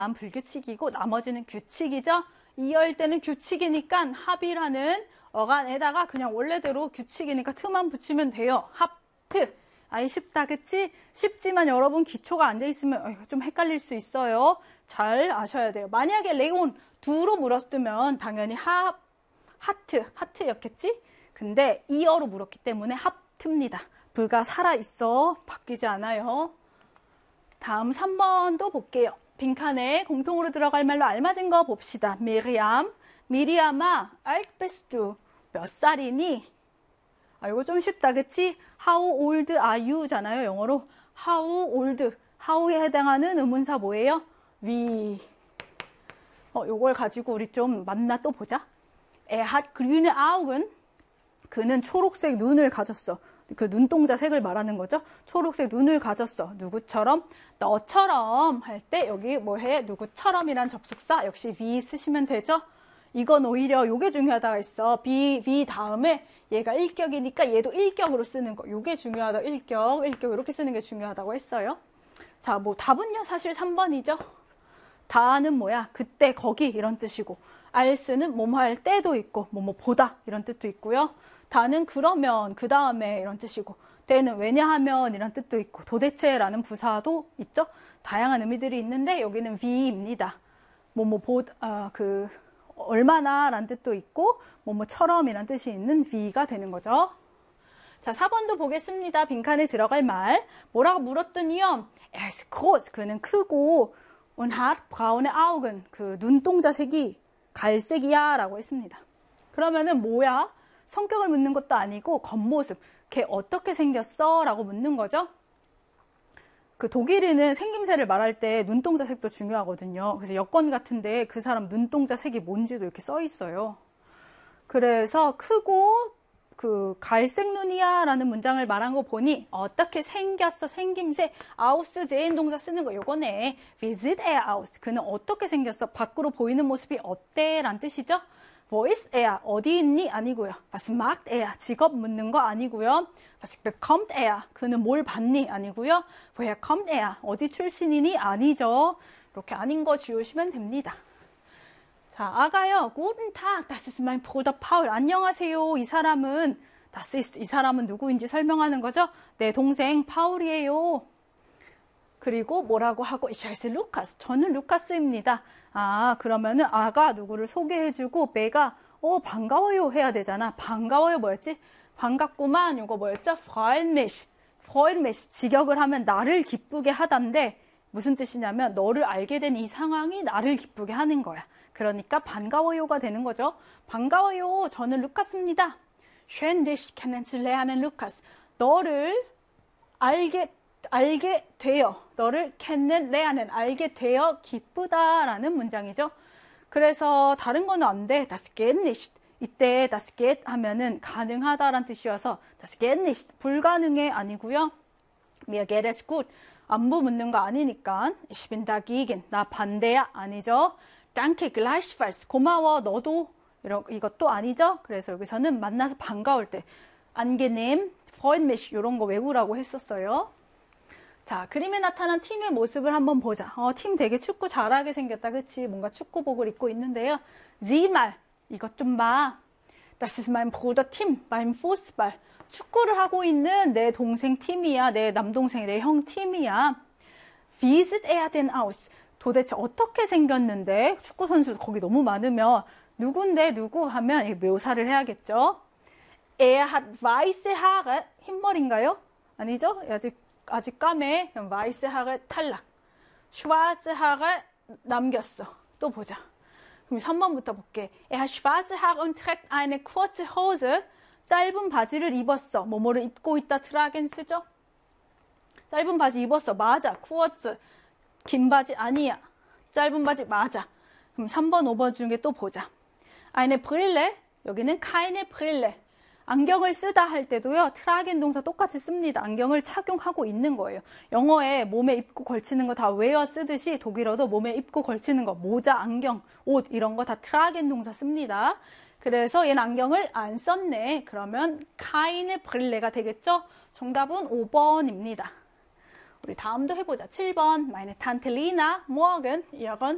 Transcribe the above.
불규칙이고 나머지는 규칙이죠. 이어일 때는 규칙이니까 합이라는 어간에다가 그냥 원래대로 규칙이니까 트만 붙이면 돼요. 합트. 아이 쉽다 그치? 쉽지만 여러분 기초가 안 돼 있으면 좀 헷갈릴 수 있어요. 잘 아셔야 돼요. 만약에 레온 두로 물었으면 당연히 하트였겠지? 근데 이어로 물었기 때문에 합트입니다. 불가 살아있어. 바뀌지 않아요. 다음 3번도 볼게요. 빈칸에 공통으로 들어갈 말로 알맞은 거 봅시다. 미리암아, 알베스투 몇 살이니? 이거 좀 쉽다, 그치? How old are you? 잖아요, 영어로. How old, how에 해당하는 의문사 뭐예요? 위. 요걸 가지고 우리 좀 만나 또 보자. hat grüne Augen. 그는 초록색 눈을 가졌어. 그 눈동자 색을 말하는 거죠. 초록색 눈을 가졌어. 누구처럼? 너처럼 할 때 여기 뭐해? 누구처럼이란 접속사 역시 be 쓰시면 되죠. 이건 오히려 요게 중요하다가 있어. be 다음에 얘가 일격이니까 얘도 일격으로 쓰는 거. 요게 중요하다. 일격 이렇게 쓰는 게 중요하다고 했어요. 자, 뭐 답은요 사실 3번이죠. 다는 뭐야? 그때, 거기 이런 뜻이고 알스는 뭐뭐 할 때도 있고 뭐뭐 보다 이런 뜻도 있고요. 다는 그러면, 그 다음에 이런 뜻이고 때는 왜냐하면 이런 뜻도 있고 도대체라는 부사도 있죠. 다양한 의미들이 있는데 여기는 vi입니다. 얼마나 라는 뜻도 있고 뭐뭐처럼 이란 뜻이 있는 vi가 되는 거죠. 자, 4번도 보겠습니다. 빈칸에 들어갈 말. 뭐라고 물었더니요. Er ist groß. 그는 크고 und hat braune Augen. 그 눈동자 색이 갈색이야 라고 했습니다. 그러면은 뭐야? 성격을 묻는 것도 아니고 겉모습. 걔 어떻게 생겼어? 라고 묻는 거죠. 그 독일인은 생김새를 말할 때 눈동자 색도 중요하거든요. 그래서 여권 같은데 그 사람 눈동자 색이 뭔지도 이렇게 써 있어요. 그래서 크고 그 갈색 눈이야 라는 문장을 말한 거 보니 어떻게 생겼어? 생김새. 아우스 제인 동사 쓰는 거 요거네. Wie sieht er aus? 그는 어떻게 생겼어? 밖으로 보이는 모습이 어때? 란 뜻이죠. Wo ist er? 어디 있니? 아니고요. Was macht er? 직업 묻는 거 아니고요. Was bekommt er? 그는 뭘 받니? 아니고요. Woher kommt er? 어디 출신이니? 아니죠. 이렇게 아닌 거 지우시면 됩니다. 자, 아가요. Guten Tag, das ist mein Bruder Paul. 안녕하세요. 이 사람은 누구인지 설명하는 거죠. 내 동생 파울이에요. 그리고 뭐라고 하고 Ich heiße Lukas. 저는 루카스입니다. 그러면은 아가 누구를 소개해주고 배가 반가워요 해야 되잖아. 반가워요 뭐였지? 반갑구만. 이거 뭐였죠? Freut mich. 직역을 하면 나를 기쁘게 하단데 무슨 뜻이냐면 너를 알게 된 이 상황이 나를 기쁘게 하는 거야. 그러니까 반가워요가 되는 거죠. 반가워요. 저는 루카스입니다. Schön dich kennenzulernen, Lukas. 너를 알게 되어, 너를 kennenlernen, 알게 되어 기쁘다라는 문장이죠. 그래서 다른 거는 안 돼. Das geht nicht. 이때 das geht 하면은 가능하다라는 뜻이어서 das geht nicht. 불가능해 아니고요. Mir geht es gut. 안부 묻는 거 아니니까 Ich bin dagegen. 나 반대야 아니죠. Danke gleichfalls. 고마워 너도. 이것도 아니죠. 그래서 여기서는 만나서 반가울 때 angenehm, freut mich 이런 거 외우라고 했었어요. 자, 그림에 나타난 팀의 모습을 한번 보자. 팀 되게 축구 잘하게 생겼다. 그치? 뭔가 축구복을 입고 있는데요. Sieh mal. 이것 좀 봐. Das ist mein Bruder Tim beim Fußball. 축구를 하고 있는 내 동생 팀이야. 내 남동생, 내 형 팀이야. Wie sieht er denn aus? 도대체 어떻게 생겼는데? 축구 선수 거기 너무 많으면 누군데 누구 하면 묘사를 해야겠죠. Er hat weiße Haare. 흰머리인가요? 아니죠? 아직 까매. 그럼 weiße Haare 탈락. schwarze Haare 남겼어. 또 보자. 그럼 3번부터 볼게. Er hat schwarze Haare und trägt eine kurze Hose. 짧은 바지를 입었어. 뭐뭐를 입고 있다. tragen 쓰죠? 짧은 바지 입었어. 맞아. kurz. 긴 바지 아니야. 짧은 바지 맞아. 그럼 3번, 5번 중에 또 보자. eine Brille. 여기는 keine Brille. 안경을 쓰다 할 때도요. tragen 동사 똑같이 씁니다. 안경을 착용하고 있는 거예요. 영어에 몸에 입고 걸치는 거 다 wear 쓰듯이 독일어도 몸에 입고 걸치는 거 모자, 안경, 옷 이런 거 다 tragen 동사 씁니다. 그래서 얘는 안경을 안 썼네. 그러면 keine Brille가 되겠죠? 정답은 5번입니다. 우리 다음도 해보자. 7번. Meine Tante Lina morgen ihren